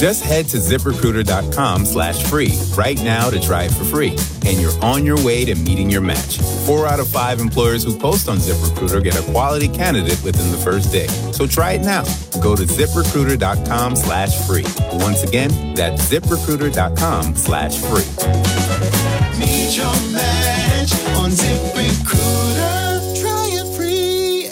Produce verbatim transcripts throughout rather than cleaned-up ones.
Just head to ZipRecruiter.com slash free right now to try it for free. And you're on your way to meeting your match. Four out of five employers who post on ZipRecruiter get a quality candidate within the first day. So try it now. Go to ZipRecruiter.com slash free. Once again, that's ZipRecruiter.com slash free. Meet your match on ZipRecruiter. Try it free.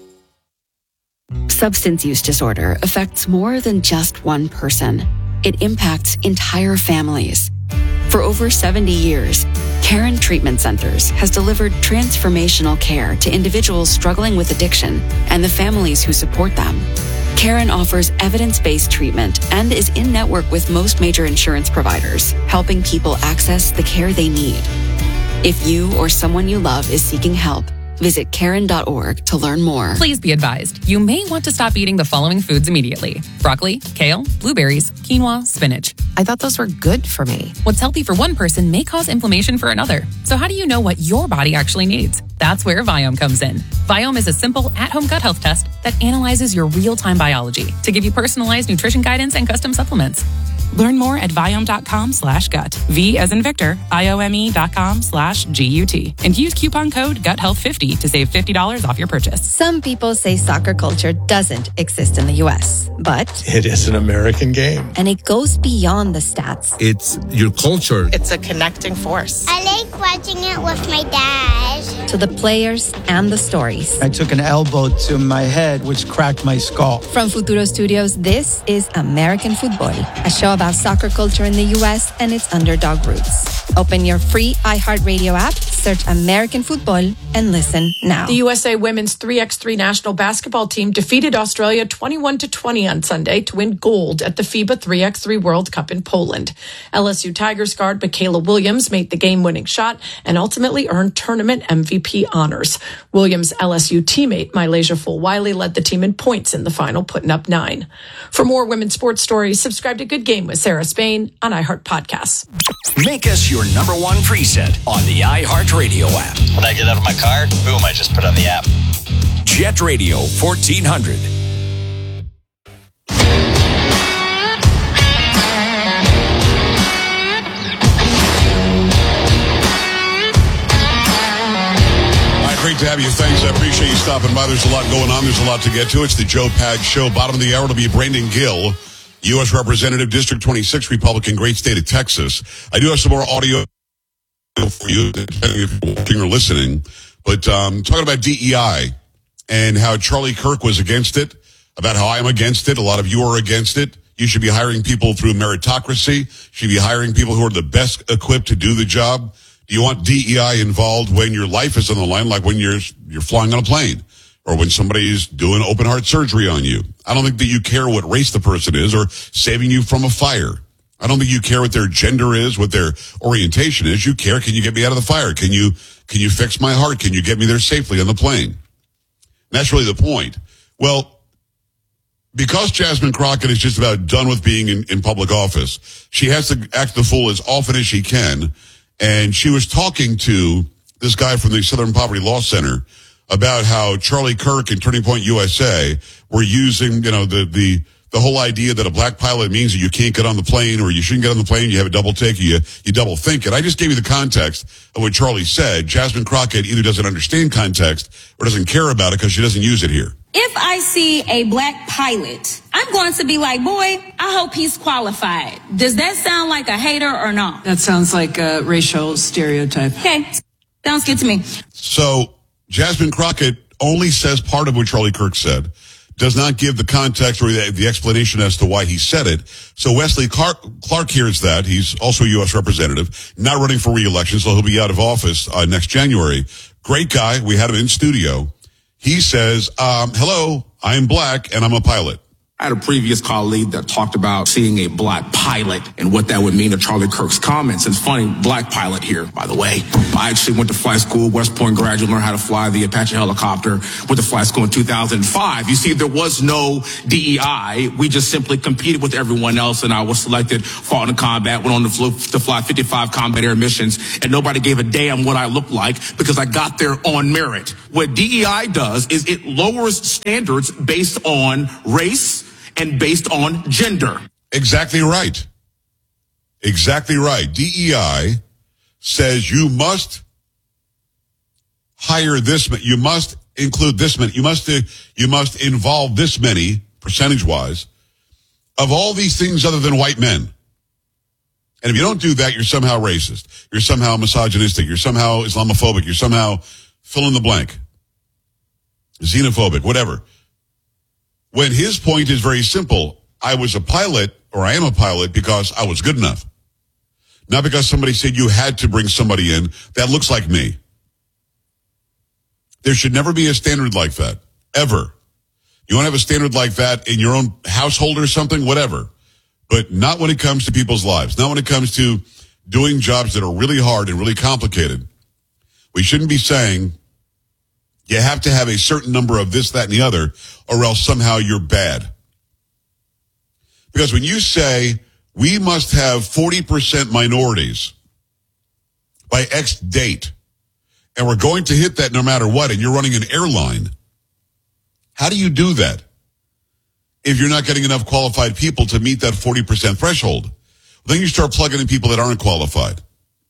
Substance use disorder affects more than just one person. It impacts entire families. For over seventy years, Caron Treatment Centers has delivered transformational care to individuals struggling with addiction and the families who support them. Caron offers evidence-based treatment and is in-network with most major insurance providers, helping people access the care they need. If you or someone you love is seeking help, visit Caron dot org to learn more. Please be advised, you may want to stop eating the following foods immediately. Broccoli, kale, blueberries, quinoa, spinach. I thought those were good for me. What's healthy for one person may cause inflammation for another. So how do you know what your body actually needs? That's where Viome comes in. Viome is a simple at-home gut health test that analyzes your real-time biology to give you personalized nutrition guidance and custom supplements. Learn more at Viome.com slash gut. V as in Victor, I-O-M-E dot com slash G-U-T. And use coupon code gut health fifty to save fifty dollars off your purchase. Some people say soccer culture doesn't exist in the U S, but it is an American game. And it goes beyond the stats. It's your culture. It's a connecting force. I like watching it with my dad. To the players and the stories. I took an elbow to my head, which cracked my skull. From Futuro Studios, this is American Football, a show about soccer culture in the U S and its underdog roots. Open your free iHeartRadio app, search American Football, and listen now. The U S A Women's three by three national basketball team defeated Australia twenty-one to twenty on Sunday to win gold at the FIBA three by three World Cup in Poland. L S U Tigers guard Michaela Williams made the game-winning shot and ultimately earned tournament M V P honors. Williams' L S U teammate Mylasia Full-Wiley led the team in points in the final, putting up nine. For more women's sports stories, subscribe to Good Game with Sarah Spain on iHeart Podcasts. Make us your number one preset on the iHeartRadio app. When I get out of my car, boom, I just put on the app. Jet Radio fourteen hundred. Great to have you. Thanks. I appreciate you stopping by. There's a lot going on. There's a lot to get to. It's the Joe Pag Show. Bottom of the hour to be Brandon Gill, U S Representative, District twenty-six, Republican, great state of Texas. I do have some more audio for you, depending if you're watching or listening. But um, talking about D E I and how Charlie Kirk was against it, about how I'm against it. A lot of you are against it. You should be hiring people through meritocracy. You should be hiring people who are the best equipped to do the job. Do you want D E I involved when your life is on the line, like when you're you're flying on a plane or when somebody's doing open heart surgery on you? I don't think that you care what race the person is or saving you from a fire. I don't think you care what their gender is, what their orientation is. You care, can you get me out of the fire? Can you can you fix my heart? Can you get me there safely on the plane? And that's really the point. Well, because Jasmine Crockett is just about done with being in, in public office, she has to act the fool as often as she can. And she was talking to this guy from the Southern Poverty Law Center about how Charlie Kirk and Turning Point U S A were using, you know, the, the, the whole idea that a black pilot means that you can't get on the plane or you shouldn't get on the plane. You have a double take, you, you double think it. I just gave you the context of what Charlie said. Jasmine Crockett either doesn't understand context or doesn't care about it because she doesn't use it here. If I see a black pilot, I'm going to be like, boy, I hope he's qualified. Does that sound like a hater or not? That sounds like a racial stereotype. Okay, sounds good to me. So Jasmine Crockett only says part of what Charlie Kirk said, does not give the context or the, the explanation as to why he said it. So Wesley Clark, Clark hears that. He's also a U S representative, not running for re-election, so he'll be out of office uh, next January. Great guy. We had him in studio. He says, um, hello, I'm black and I'm a pilot. I had a previous colleague that talked about seeing a black pilot and what that would mean to Charlie Kirk's comments. It's funny, black pilot here, by the way. I actually went to flight school, West Point graduate, learned how to fly the Apache helicopter, went to flight school in two thousand five. You see, there was no D E I. We just simply competed with everyone else, and I was selected, fought in combat, went on to, fl- to fly fifty-five combat air missions, and nobody gave a damn what I looked like because I got there on merit. What D E I does is it lowers standards based on race and based on gender. Exactly right. Exactly right. D E I says you must hire this many, you must include this many, you must, uh, you must involve this many, percentage-wise, of all these things other than white men. And if you don't do that, you're somehow racist. You're somehow misogynistic. You're somehow Islamophobic. You're somehow fill in the blank. Xenophobic, whatever. When his point is very simple, I was a pilot, or I am a pilot, because I was good enough. Not because somebody said you had to bring somebody in that looks like me. There should never be a standard like that, ever. You want to have a standard like that in your own household or something, whatever. But not when it comes to people's lives. Not when it comes to doing jobs that are really hard and really complicated. We shouldn't be saying you have to have a certain number of this, that, and the other, or else somehow you're bad. Because when you say we must have forty percent minorities by X date, and we're going to hit that no matter what, and you're running an airline, how do you do that if you're not getting enough qualified people to meet that forty percent threshold? Then you start plugging in people that aren't qualified.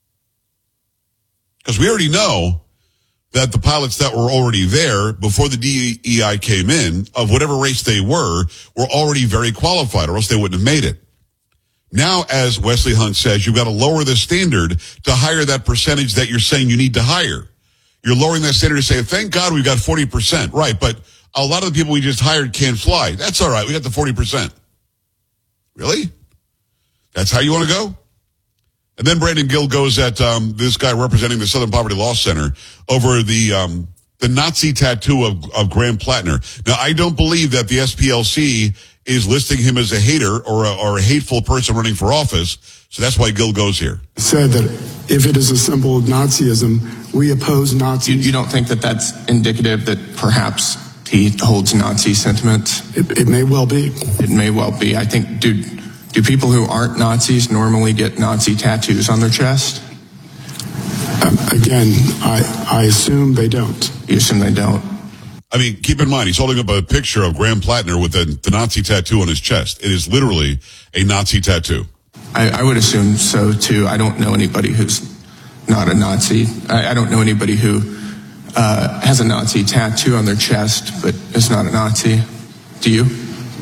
Because we already know that the pilots that were already there before the D E I came in, of whatever race they were, were already very qualified, or else they wouldn't have made it. Now, as Wesley Hunt says, you've got to lower the standard to hire that percentage that you're saying you need to hire. You're lowering that standard to say, thank God we've got forty percent. Right, but a lot of the people we just hired can't fly. That's all right. We got the forty percent. Really? That's how you want to go? And then Brandon Gill goes at um, this guy representing the Southern Poverty Law Center over the um, the Nazi tattoo of, of Graham Plattner. Now, I don't believe that the S P L C is listing him as a hater or a, or a hateful person running for office. So that's why Gill goes here. Said that if it is a symbol of Nazism, we oppose Nazis. You, you don't think that that's indicative that perhaps he holds Nazi sentiments? It, it may well be. It may well be. I think, do, do people who aren't Nazis normally get Nazi tattoos on their chest? Um, again, I, I assume they don't. You assume they don't? I mean, keep in mind, he's holding up a picture of Graham Plattner with the, the Nazi tattoo on his chest. It is literally a Nazi tattoo. I, I would assume so, too. I don't know anybody who's not a Nazi. I, I don't know anybody who uh, has a Nazi tattoo on their chest, but is not a Nazi. Do you?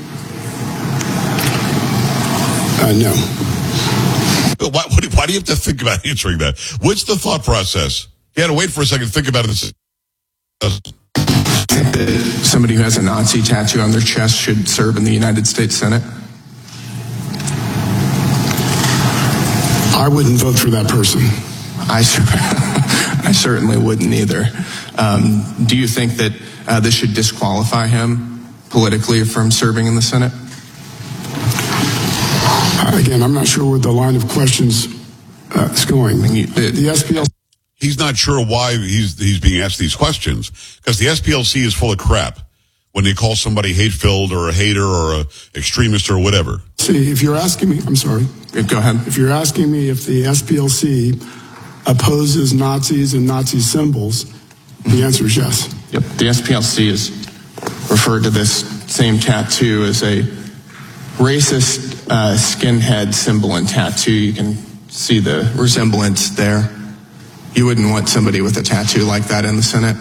Uh, no. Why, why do you have to think about answering that? What's the thought process? You had to wait for a second to think about it. Somebody who has a Nazi tattoo on their chest should serve in the United States Senate? I wouldn't vote for that person. I, I certainly wouldn't either. Um, do you think that uh, this should disqualify him politically from serving in the Senate? Again, I'm not sure where the line of questions uh, is going. The, the S P L C. He's not sure why he's he's being asked these questions, because the S P L C is full of crap when they call somebody hate-filled or a hater or a extremist or whatever. See, if you're asking me, I'm sorry. Go ahead. If you're asking me if the S P L C opposes Nazis and Nazi symbols, the answer is yes. Yep. The S P L C is referred to this same tattoo as a racist uh, skinhead symbol and tattoo. You can see the resemblance there. You wouldn't want somebody with a tattoo like that in the Senate?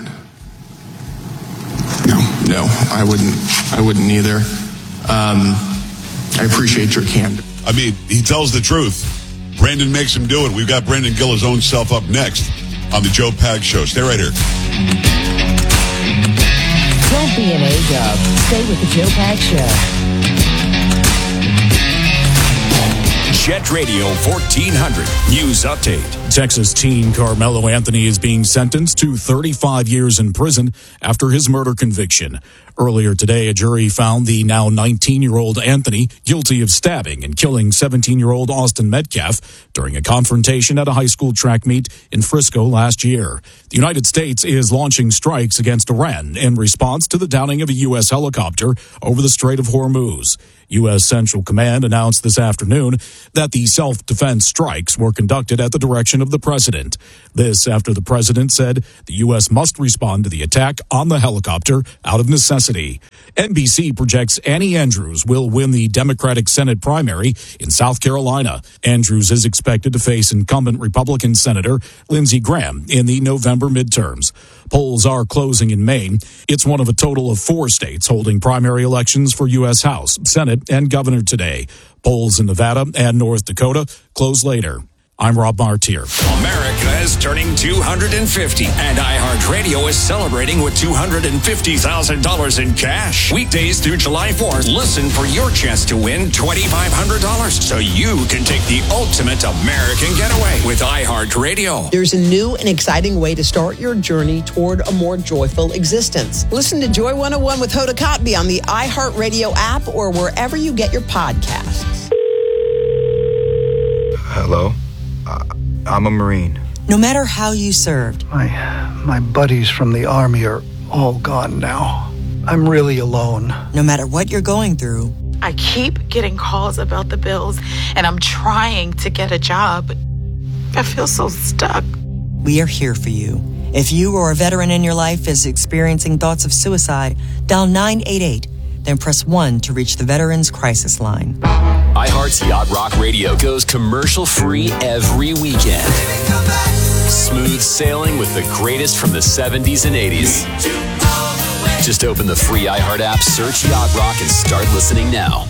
No. No, I wouldn't. I wouldn't either. Um, I appreciate your candor. I mean, he tells the truth. Brandon makes him do it. We've got Brandon Gill his own self up next on the Joe Pags Show. Stay right here. Don't be an A-dub. Stay with the Joe Pags Show. Jet Radio fourteen hundred News Update. Texas teen Carmelo Anthony is being sentenced to thirty-five years in prison after his murder conviction. Earlier today, a jury found the now nineteen-year-old Anthony guilty of stabbing and killing seventeen-year-old Austin Metcalf during a confrontation at a high school track meet in Frisco last year. The United States is launching strikes against Iran in response to the downing of a U S helicopter over the Strait of Hormuz. U S Central Command announced this afternoon that the self-defense strikes were conducted at the direction of the president. This after the president said the U S must respond to the attack on the helicopter out of necessity. capacity. N B C projects Annie Andrews will win the Democratic Senate primary in South Carolina. Andrews is expected to face incumbent Republican Senator Lindsey Graham in the November midterms. Polls are closing in Maine. It's one of a total of four states holding primary elections for U S House, Senate, and governor today. Polls in Nevada and North Dakota close later. I'm Rob Martier. America is turning two hundred fifty, and iHeartRadio is celebrating with two hundred fifty thousand dollars in cash. Weekdays through July fourth, listen for your chance to win twenty-five hundred dollars so you can take the ultimate American getaway with iHeartRadio. There's a new and exciting way to start your journey toward a more joyful existence. Listen to Joy one oh one with Hoda Kotb on the iHeartRadio app or wherever you get your podcasts. Hello? Uh, I'm a Marine. No matter how you served. My, my buddies from the Army are all gone now. I'm really alone. No matter what you're going through. I keep getting calls about the bills, and I'm trying to get a job. I feel so stuck. We are here for you. If you or a veteran in your life is experiencing thoughts of suicide, dial nine eight eight. Then press one to reach the Veterans Crisis Line. iHeart's Yacht Rock Radio goes commercial-free every weekend. Smooth sailing with the greatest from the seventies and eighties. Just open the free iHeart app, search Yacht Rock, and start listening now.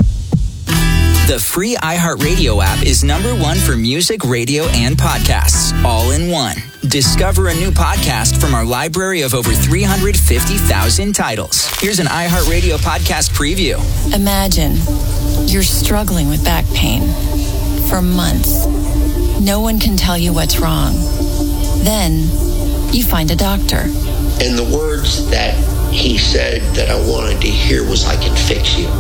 The free iHeartRadio app is number one for music, radio, and podcasts, all in one. Discover a new podcast from our library of over three hundred fifty thousand titles. Here's an iHeartRadio podcast preview. Imagine you're struggling with back pain for months. No one can tell you what's wrong. Then you find a doctor. And the words that he said that I wanted to hear was, "I can fix you."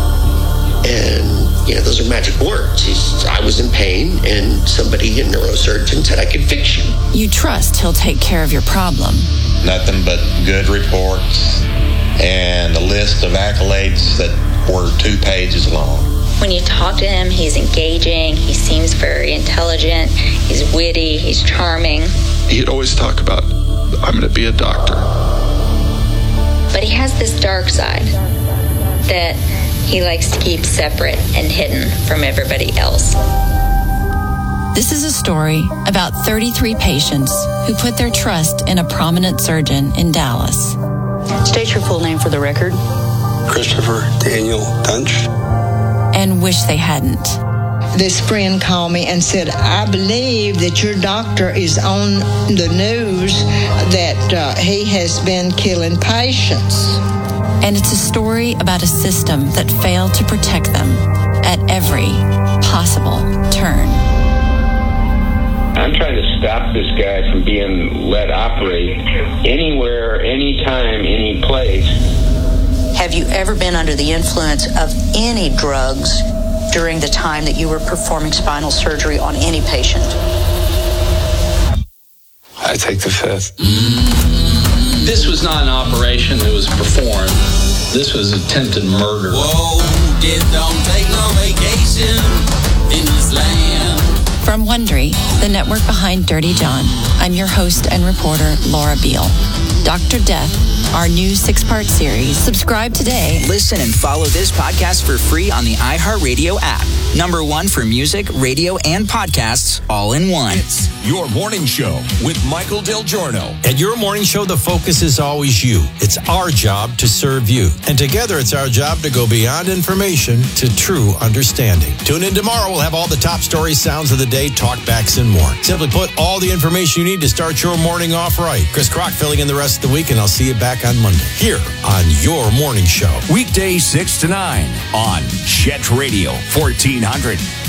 And, you know, those are magic words. He's, I was in pain, and somebody, a neurosurgeon, said, "I can fix you." You trust he'll take care of your problem. Nothing but good reports and a list of accolades that were two pages long. When you talk to him, he's engaging, he seems very intelligent, he's witty, he's charming. He'd always talk about, "I'm going to be a doctor." But he has this dark side that he likes to keep separate and hidden from everybody else. This is a story about thirty-three patients who put their trust in a prominent surgeon in Dallas. State your full name for the record. Christopher Daniel Tunch. And wish they hadn't. This friend called me and said, "I believe that your doctor is on the news that uh, he has been killing patients." And it's a story about a system that failed to protect them at every possible turn. I'm trying to stop this guy from being let operate anywhere, anytime, any place. Have you ever been under the influence of any drugs during the time that you were performing spinal surgery on any patient? I take the fifth. This was not an operation that was performed. This was attempted murder. Whoa, just don't take no vacation in this land. From Wondery, the network behind Dirty John, I'm your host and reporter, Laura Beale. Doctor Death, our new six-part series. Subscribe today. Listen and follow this podcast for free on the iHeartRadio app. Number one for music, radio, and podcasts, all in one. It's Your Morning Show with Michael Del Giorno. At Your Morning Show, the focus is always you. It's our job to serve you. And together, it's our job to go beyond information to true understanding. Tune in tomorrow. We'll have all the top stories, sounds of the day, talkbacks, and more. Simply put, all the information you need to start your morning off right. Chris Crock filling in the rest of the week, and I'll see you back on Monday here on Your Morning Show. Weekday six to nine on Jet Radio fourteen hundred.